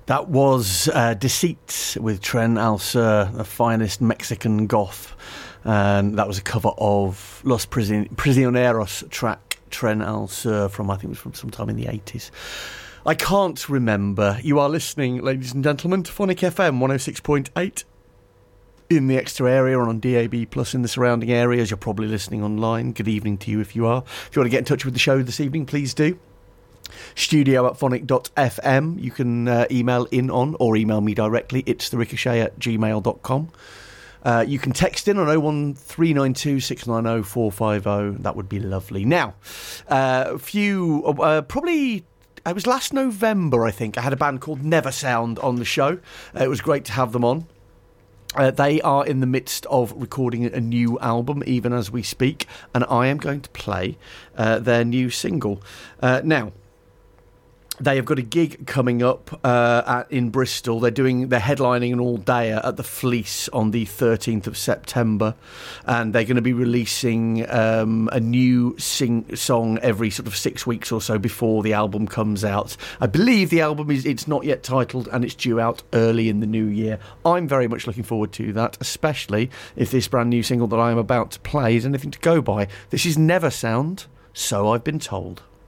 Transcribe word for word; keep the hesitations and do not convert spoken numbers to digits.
That was uh, Deceit with Tren Al Sur, the finest Mexican goth. And that was a cover of Los Prision- Prisioneros track Tren Al Sur from, I think it was from sometime in the eighties. I can't remember. You are listening, ladies and gentlemen, to Phonic F M one oh six point eight in the Exeter area and on D A B plus in the surrounding areas. You're probably listening online. Good evening to you if you are. If you want to get in touch with the show this evening, please do. Studio at phonic dot f m. You can uh, email in on or email me directly. It's the ricochet at gmail dot com. Uh, you can text in on oh one three nine two six nine oh four five oh. That would be lovely. Now, uh, a few, uh, probably, it was last November, I think, I had a band called Never Sound on the show. Uh, it was great to have them on. Uh, they are in the midst of recording a new album, even as we speak, and I am going to play uh, their new single. Uh, now, they have got a gig coming up uh, at, in Bristol. They're doing they're headlining an all-dayer at the Fleece on the thirteenth of September, and they're going to be releasing um, a new sing song every sort of six weeks or so before the album comes out. I believe the album is it's not yet titled, and it's due out early in the new year. I'm very much looking forward to that, especially if this brand new single that I am about to play is anything to go by. This is Never Sound, So I've Been Told.